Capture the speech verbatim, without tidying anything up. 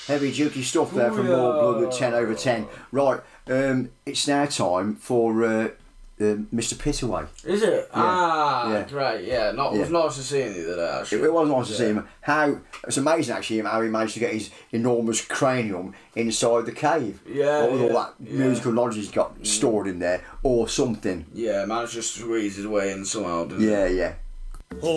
heavy duty stuff there from More Blood at ten over ten. Right, um, it's now time for uh, uh, Mister Pittaway. Is it? Yeah. Ah, Yeah. great. Yeah, not, Yeah. It was nice to see him the other day, actually. It, it was nice to Yeah. see him. How it's amazing actually how he managed to get his enormous cranium inside the cave. Yeah, What with all yeah, that yeah. musical knowledge he's got stored in there, or something. Yeah, managed to squeeze his way in somehow, didn't he? Yeah, yeah.